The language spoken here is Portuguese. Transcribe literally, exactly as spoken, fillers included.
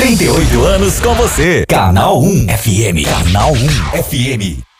trinta e oito anos com você. Canal um F M. Canal um F M.